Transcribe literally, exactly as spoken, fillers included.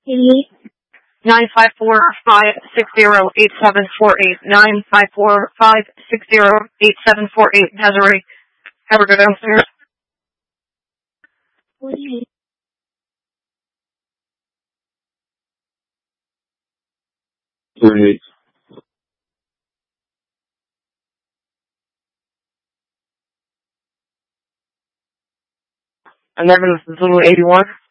eighty-eight. Nine five four five six zero eight seven four eight. Nine five four five six zero eight seven four eight. Desiree, have her go downstairs. forty-eight. Forty-eight. And then it's little eighty-one.